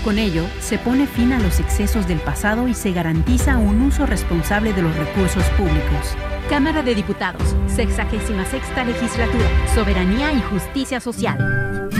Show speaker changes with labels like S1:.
S1: Con ello, se pone fin a los excesos del pasado y se garantiza un uso responsable de los recursos públicos. Cámara de Diputados, 66ª Legislatura, Soberanía y Justicia Social.